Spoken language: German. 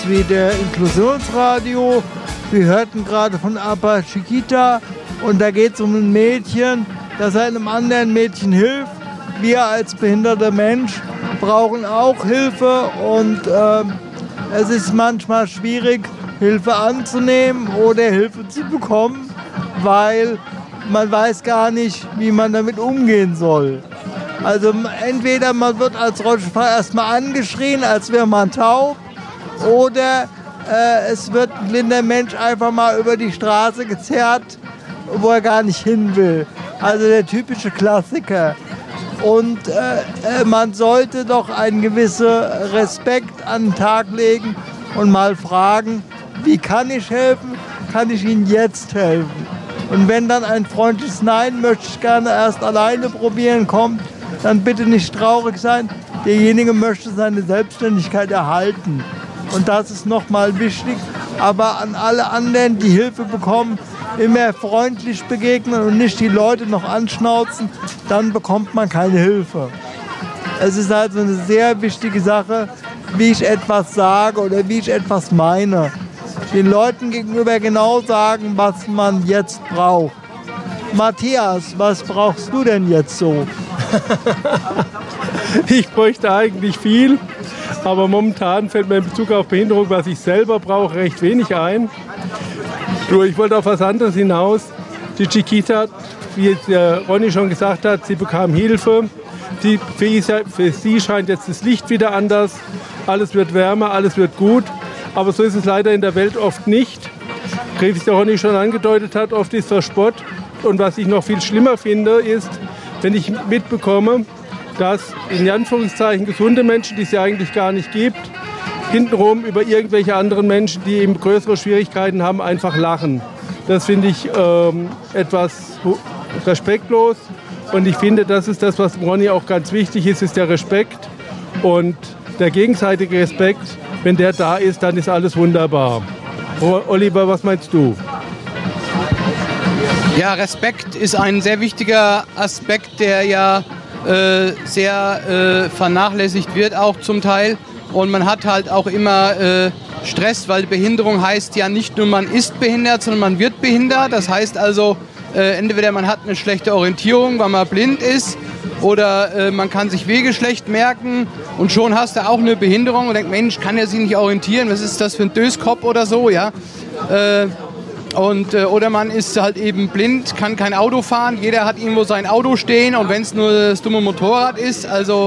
wie der Inklusionsradio. Wir hörten gerade von Apa Chiquita und da geht es um ein Mädchen, das einem anderen Mädchen hilft. Wir als behinderter Mensch brauchen auch Hilfe und es ist manchmal schwierig, Hilfe anzunehmen oder Hilfe zu bekommen, weil man weiß gar nicht, wie man damit umgehen soll. Also entweder man wird als Rollstuhlfahrer erstmal angeschrien, als wäre man taub, oder es wird ein blinder Mensch einfach mal über die Straße gezerrt, wo er gar nicht hin will. Also der typische Klassiker. Und man sollte doch einen gewissen Respekt an den Tag legen und mal fragen, wie kann ich helfen? Kann ich Ihnen jetzt helfen? Und wenn dann ein freundliches Nein, möchte ich gerne erst alleine probieren, kommt, dann bitte nicht traurig sein. Derjenige möchte seine Selbstständigkeit erhalten. Und das ist nochmal wichtig. Aber an alle anderen, die Hilfe bekommen, immer freundlich begegnen und nicht die Leute noch anschnauzen, dann bekommt man keine Hilfe. Es ist also eine sehr wichtige Sache, wie ich etwas sage oder wie ich etwas meine. Den Leuten gegenüber genau sagen, was man jetzt braucht. Matthias, was brauchst du denn jetzt so? Ich bräuchte eigentlich viel, aber momentan fällt mir in Bezug auf Behinderung, was ich selber brauche, recht wenig ein. Nur ich wollte auf was anderes hinaus. Die Chiquita, wie der Ronny schon gesagt hat, sie bekam Hilfe. Für sie scheint jetzt das Licht wieder anders. Alles wird wärmer, alles wird gut. Aber so ist es leider in der Welt oft nicht. Wie es der Ronny schon angedeutet hat, oft ist das Spott. Und was ich noch viel schlimmer finde, ist, wenn ich mitbekomme, dass in Anführungszeichen gesunde Menschen, die es ja eigentlich gar nicht gibt, hintenrum über irgendwelche anderen Menschen, die eben größere Schwierigkeiten haben, einfach lachen. Das finde ich etwas respektlos. Und ich finde, das ist das, was Ronny auch ganz wichtig ist der Respekt. Und der gegenseitige Respekt, wenn der da ist, dann ist alles wunderbar. Oliver, was meinst du? Ja, Respekt ist ein sehr wichtiger Aspekt, der ja sehr vernachlässigt wird, auch zum Teil. Und man hat halt auch immer Stress, weil Behinderung heißt ja nicht nur, man ist behindert, sondern man wird behindert. Das heißt also, entweder man hat eine schlechte Orientierung, weil man blind ist, oder man kann sich Wege schlecht merken und schon hast du auch eine Behinderung und denkst, Mensch, kann er sich nicht orientieren, was ist das für ein Döskopf oder so, ja. Oder man ist halt eben blind, kann kein Auto fahren, jeder hat irgendwo sein Auto stehen und wenn es nur das dumme Motorrad ist, also